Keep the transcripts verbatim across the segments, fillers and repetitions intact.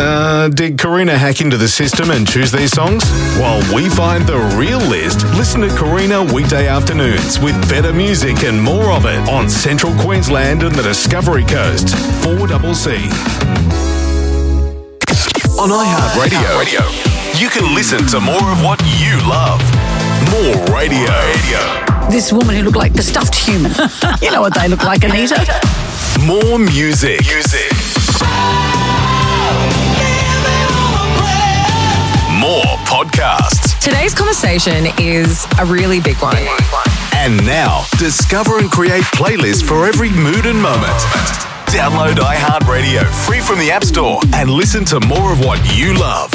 Uh, did Karina hack into the system and choose these songs? While we find the real list, listen to Karina weekday afternoons with better music and more of it on Central Queensland and the Discovery Coast. four C C. On iHeartRadio, Radio, you can listen to more of what you love. More radio. This woman who looked like the stuffed human. You know what they look like, Anita. More music. Music. More podcasts. Today's conversation is a really big one. And now, discover and create playlists for every mood and moment. Download iHeartRadio free from the App Store and listen to more of what you love.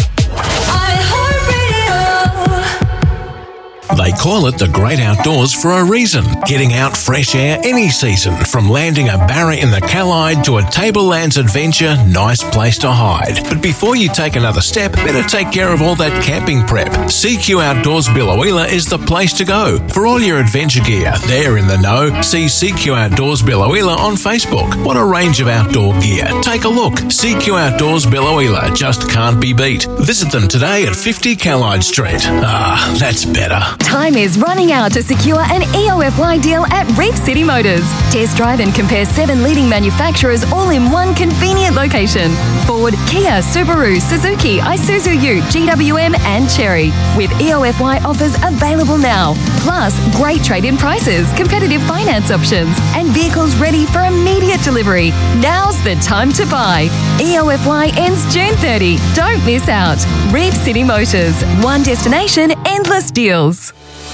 They call it the great outdoors for a reason. Getting out fresh air any season. From landing a barra in the Callide to a Tablelands adventure, nice place to hide. But before you take another step, better take care of all that camping prep. C Q Outdoors Billowheeler is the place to go. For all your adventure gear, they're in the know. See C Q Outdoors Billowheeler on Facebook. What a range of outdoor gear. Take a look. C Q Outdoors Billowheeler just can't be beat. Visit them today at fifty Callide Street. Ah, that's better. Time is running out to secure an E O F Y deal at Reef City Motors. Test drive and compare seven leading manufacturers all in one convenient location. Ford, Kia, Subaru, Suzuki, Isuzu U, G W M and Chery. With E O F Y offers available now. Plus, great trade-in prices, competitive finance options and vehicles ready for immediate delivery. Now's the time to buy. E O F Y ends June thirtieth. Don't miss out. Reef City Motors. One destination, endless deals.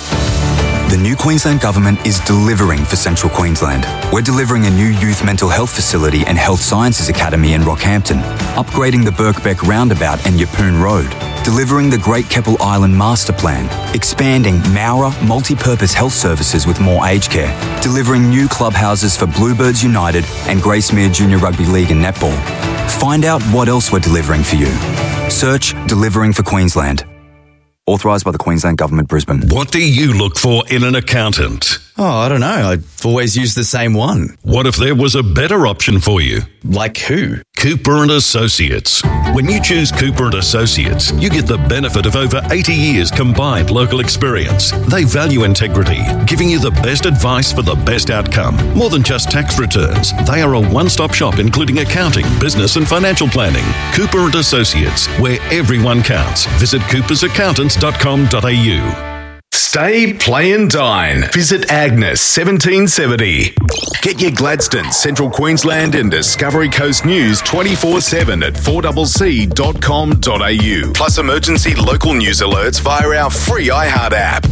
The new Queensland Government is delivering for Central Queensland. We're delivering a new youth mental health facility and health sciences academy in Rockhampton, upgrading the Birkbeck Roundabout and Yeppoon Road, delivering the Great Keppel Island Master Plan, expanding Mowra multi-purpose health services with more aged care, delivering new clubhouses for Bluebirds United and Gracemere Junior Rugby League and Netball. Find out what else we're delivering for you. Search Delivering for Queensland. Authorised by the Queensland Government, Brisbane. What do you look for in an accountant? Oh, I don't know. I've always used the same one. What if there was a better option for you? Like who? Cooper and Associates. When you choose Cooper and Associates, you get the benefit of over eighty years combined local experience. They value integrity, giving you the best advice for the best outcome. More than just tax returns, they are a one-stop shop including accounting, business and financial planning. Cooper and Associates, where everyone counts. Visit coopers accountants dot com dot a u. Stay, play and dine. Visit Agnes seventeen seventy. Get your Gladstone, Central Queensland and Discovery Coast news twenty-four seven at four c c dot com dot a u. Plus emergency local news alerts via our free iHeart app.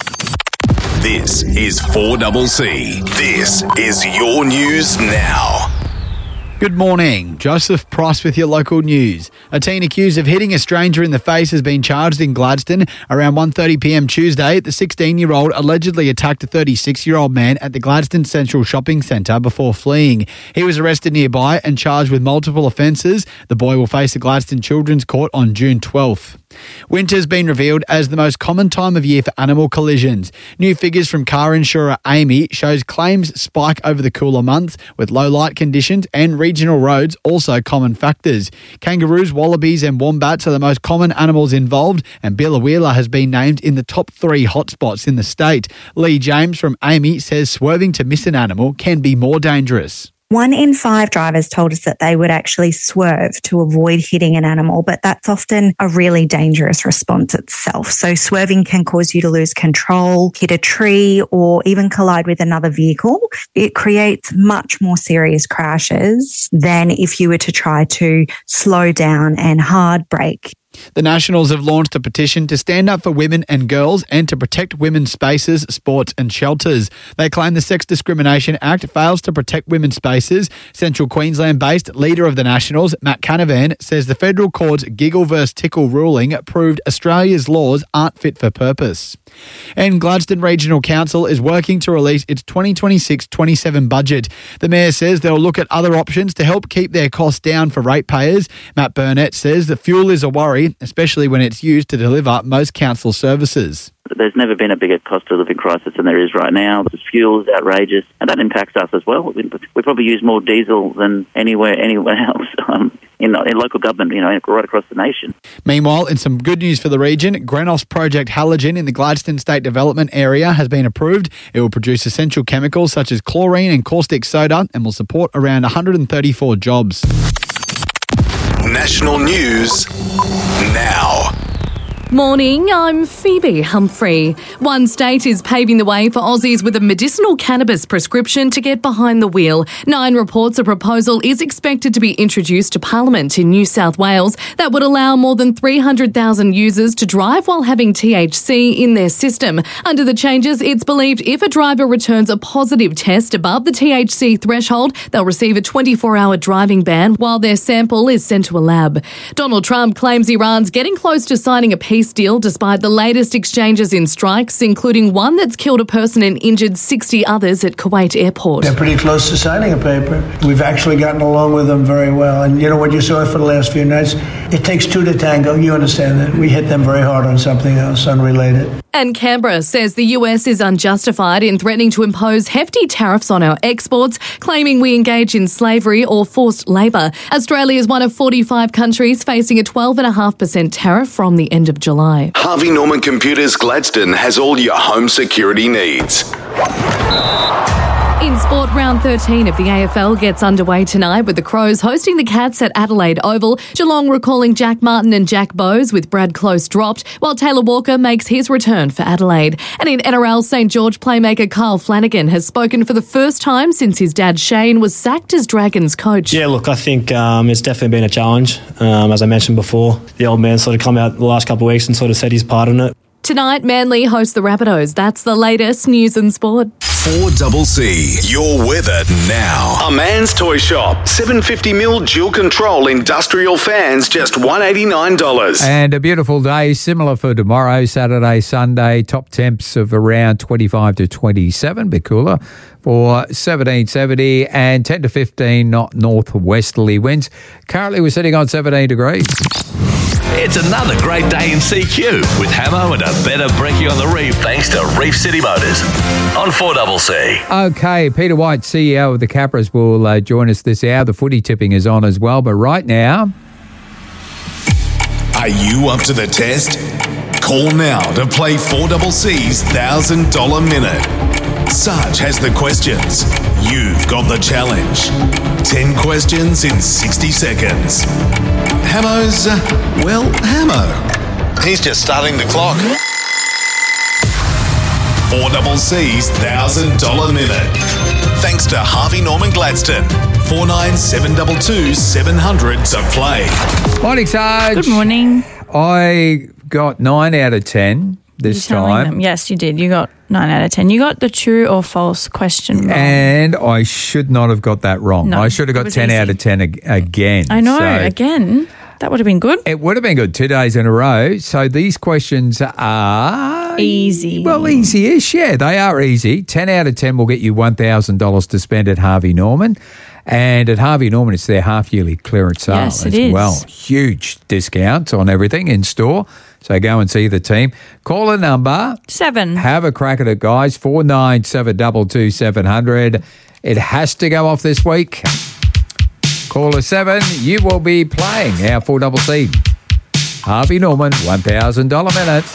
This is four C C. This is your news now. Good morning. Joseph Price with your local news. A teen accused of hitting a stranger in the face has been charged in Gladstone. Around one thirty p m Tuesday, the sixteen-year-old allegedly attacked a thirty-six-year-old man at the Gladstone Central Shopping Centre before fleeing. He was arrested nearby and charged with multiple offences. The boy will face the Gladstone Children's Court on June twelfth. Winter's been revealed as the most common time of year for animal collisions. New figures from car insurer A M I shows claims spike over the cooler months, with low light conditions and regional roads also common factors. Kangaroos, wallabies and wombats are the most common animals involved, and Billowheeler has been named in the top three hotspots in the state. Lee James from A M I says swerving to miss an animal can be more dangerous. One in five drivers told us that they would actually swerve to avoid hitting an animal, but that's often a really dangerous response itself. So swerving can cause you to lose control, hit a tree, or even collide with another vehicle. It creates much more serious crashes than if you were to try to slow down and hard brake. The Nationals have launched a petition to stand up for women and girls and to protect women's spaces, sports and shelters. They claim the Sex Discrimination Act fails to protect women's spaces. Central Queensland-based leader of the Nationals, Matt Canavan, says the federal court's Giggle versus Tickle ruling proved Australia's laws aren't fit for purpose. And Gladstone Regional Council is working to release its twenty twenty-six twenty-seven budget. The Mayor says they'll look at other options to help keep their costs down for ratepayers. Matt Burnett says the fuel is a worry, worry, especially when it's used to deliver most council services. There's never been a bigger cost of living crisis than there is right now. The fuel is outrageous, and that impacts us as well. We, we probably use more diesel than anywhere anywhere else um, in, in local government, you know, right across the nation. Meanwhile, in some good news for the region, Grenos Project Halogen in the Gladstone State Development Area has been approved. It will produce essential chemicals such as chlorine and caustic soda and will support around one hundred thirty-four jobs. National news now. Morning, I'm Phoebe Humphrey. One state is paving the way for Aussies with a medicinal cannabis prescription to get behind the wheel. Nine reports a proposal is expected to be introduced to Parliament in New South Wales that would allow more than three hundred thousand users to drive while having T H C in their system. Under the changes, it's believed if a driver returns a positive test above the T H C threshold, they'll receive a twenty-four hour driving ban while their sample is sent to a lab. Donald Trump claims Iran's getting close to signing a peace deal despite the latest exchanges in strikes, including one that's killed a person and injured sixty others at Kuwait airport. They're pretty close to signing a paper. We've actually gotten along with them very well. And you know what you saw for the last few nights? It takes two to tango. You understand that. We hit them very hard on something else unrelated. And Canberra says the U S is unjustified in threatening to impose hefty tariffs on our exports, claiming we engage in slavery or forced labour. Australia is one of forty-five countries facing a twelve point five percent tariff from the end of July. Harvey Norman Computers Gladstone has all your home security needs. In sport, round thirteen of the A F L gets underway tonight with the Crows hosting the Cats at Adelaide Oval. Geelong recalling Jack Martin and Jack Bowes with Brad Close dropped, while Taylor Walker makes his return for Adelaide. And in N R L, St George playmaker Kyle Flanagan has spoken for the first time since his dad Shane was sacked as Dragons coach. Yeah, look, I think um, it's definitely been a challenge. Um, as I mentioned before, the old man sort of come out the last couple of weeks and sort of said his part in it. Tonight, Manly host the Rabbitohs. That's the latest news and sport. four C C, your weather now. A Man's Toy Shop. seven hundred fifty mil dual control industrial fans, just one hundred eighty-nine dollars. And a beautiful day, similar for tomorrow, Saturday, Sunday. Top temps of around twenty-five to twenty-seven, bit cooler for seventeen seventy, and ten to fifteen knot northwesterly winds. Currently, we're sitting on seventeen degrees. It's another great day in C Q with Hamo and a better brekkie on the reef thanks to Reef City Motors on four C C. Okay, Peter White, C E O of the Capras, will uh, join us this hour. The footy tipping is on as well, but right now... Are you up to the test? Call now to play four C C's one thousand dollars minute. Sarge has the questions. You've got the challenge. ten questions in sixty seconds. Hamo's, uh, well, Hamo. He's just starting the clock. four C C's one thousand dollars minute. Thanks to Harvey Norman Gladstone. four nine seven two two seven hundred to play. Morning, Sarge. Good morning. I got nine out of ten this You're telling time. them. Yes, you did. You got nine out of ten. You got the true or false question wrong. And I should not have got that wrong. No, I should have it got was ten easy. out of ten ag- again. I know, So again. That would have been good. it would have been good two days in a row. So these questions are... Easy. Well, easy-ish, yeah. They are easy. ten out of ten will get you one thousand dollars to spend at Harvey Norman. And at Harvey Norman, it's their half-yearly clearance sale Yes, as it is. well. Huge discounts on everything in store. So go and see the team. Call a number. Seven. Have a crack at it, guys. four nine seven two two seven hundred. It has to go off this week. Call a seven. You will be playing our four C C. Harvey Norman, one thousand dollars minute.